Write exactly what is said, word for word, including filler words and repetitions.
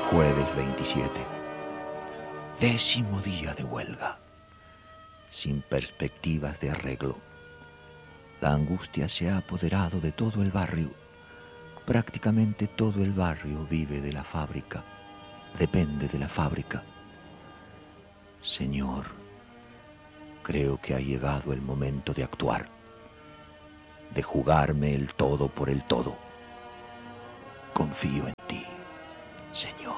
Jueves veintisiete. Décimo día de huelga. Sin perspectivas de arreglo. La angustia se ha apoderado de todo el barrio. Prácticamente todo el barrio vive de la fábrica. Depende de la fábrica. Señor, creo que ha llegado el momento de actuar. De jugarme el todo por el todo. Confío en ti, Señor.